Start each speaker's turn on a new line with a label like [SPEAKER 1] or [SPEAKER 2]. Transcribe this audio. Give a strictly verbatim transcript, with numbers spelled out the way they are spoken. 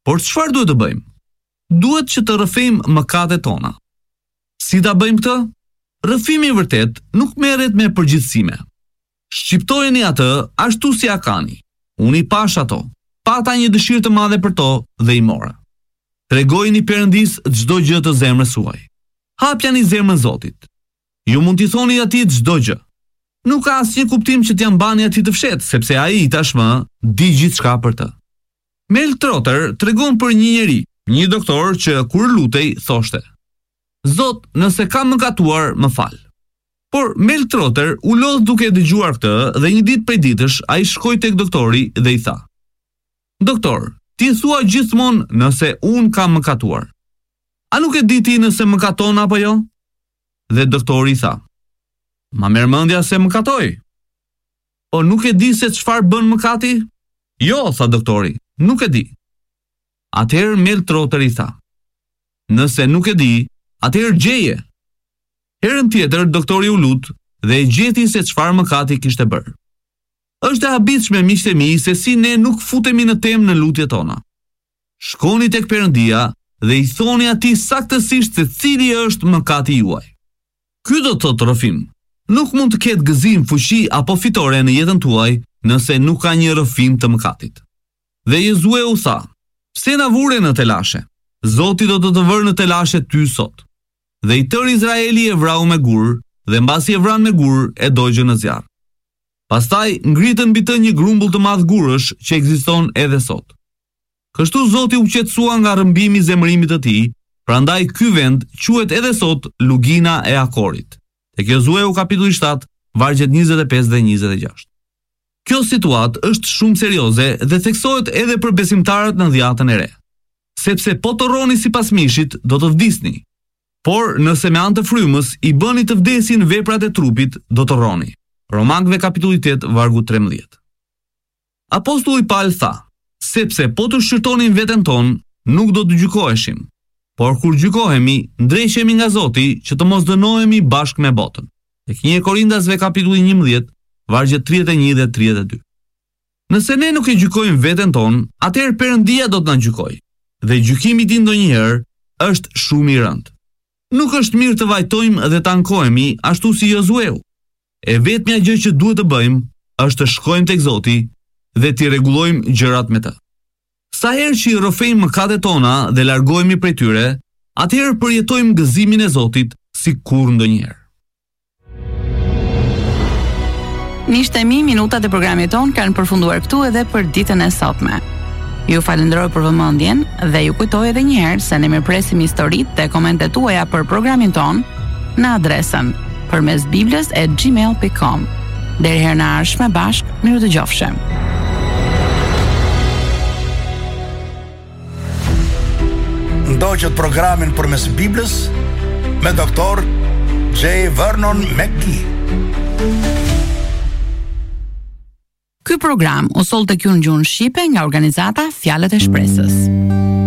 [SPEAKER 1] Por çfarë duhet të bëjmë? Duhet që të rrëfejmë mëkatet tona. Si ta bëjmë këtë? Rrëfimi i vërtet nuk merret me përgjithësime. Shqiptojeni atë ashtu si a kani. Unë i pash ato, pata një dëshirë të madhe për to dhe i mora. Tregojini Perëndis çdo gjë të zemrës suaj. Hapjani zemrën Zotit. Ju mund t'i thoni atij çdo gjë. Nuk ka asnjë kuptim që t'ja mbani atij të fshetë, sepse ai tashmë di gjithçka për të. Mel Trotter tregon për një njeri, një doktor që kur lutej thoshte: Zot, nëse kam mëkatuar, më fal. Por Mel Trotter u lodh duke dëgjuar këtë dhe një ditë prej ditësh ai shkoi tek doktori dhe i tha: Doktor, ti thua gjithmonë nëse un kam mëkatuar. A nuk e di ti nëse mëkaton apo jo? Dhe doktori tha: Ma merr mendja se mëkatoj. Po nuk e di se çfarë bën mëkati? Jo, tha doktori, nuk e di. Atëherë Mel Trotter i tha: Nëse nuk e di, atëherë gjeje. Herën tjetër doktori u lut dhe e gjeti se çfarë mëkati kishte bërë. Është e habitshme miqtë e mi se si ne nuk futemi në temë në lutjet tona. Shkoni tek Perëndia dhe i thoni atij saktësisht se cili është mëkati juaj. Ky do të thotë rrëfim. Nuk mund të ketë gëzim, fuqi apo fitore në jetën tuaj nëse nuk ka një rrëfim të mëkatit. Dhe Jezue u tha: Pse na vure në telashe? Zoti do të të vërë në telashe ty sot. Dhe i tërë Izraeli e vrau me gur, dhe mbasi e vran me gur, e dogjë në zjarr. Pastaj ngritën mbi të një grumbull të madh gurësh që ekziston edhe sot. Kështu Zoti u qetësua nga rrëmbimi i zemërimit të tij, prandaj ky vend quhet edhe sot Lugina e Akorit. Tek Jozueu kapitulli shtat, vargjet njëzet e pesë dhe njëzet e gjashtë. Kjo situatë është shumë serioze dhe theksohet edhe për besimtarët në dhjatën e re. Sepse po të rroni sipas mishit, do të vdisni. Por nëse me anë të frymës i bëni të vdesin veprat e trupit, do të rroni. Romakëve kapitulli tetë, vargu trembëdhjetë. Apostulli Paul tha: Sepse po të shqyrtonin veten tonë, nuk do të gjykoheshim. Por kur gjykohemi, ndrejshemi nga Zoti që të mos dënohemi bashkë me botën. Tek një Korindasve kapitulli njëmbëdhjetë, vargjet tridhjetë e një dhe tridhjetë e dy. Nëse ne nuk e gjykojmë veten tonë, atëherë Perëndia do të na gjykojë. Dhe gjykimi i tij ndonjëherë është shumë i rëndë. Nuk është mirë të vajtojmë dhe të ankohemi ashtu si Jozueu. E vetmja gjë që duhet të bëjmë është të shkojmë tek Zoti dhe t'i rregullojmë gjërat me të. Sa herë që i rrofejmë mëkatet tona dhe largohemi prej tyre, atëherë përjetojmë gëzimin e Zotit si kur ndonjëherë.
[SPEAKER 2] Miqtë e mi, minutat e programit ton kanë përfunduar këtu edhe për ditën e sotme. Ju falenderoj për vëmendjen dhe ju kujtoj edhe një herë se ne mirpresim historitë dhe komentet tuaja për programin ton në adresën përmesbibles at gmail dot com. Deri herë në ardhshme bashk, miru të gjofshem.
[SPEAKER 3] Ndoqët programin përmes Biblës me doktor J. Vernon McGee.
[SPEAKER 2] Ky program u soll tek ju në gjuhën shqipe nga organizata Fjalët e Shpresës.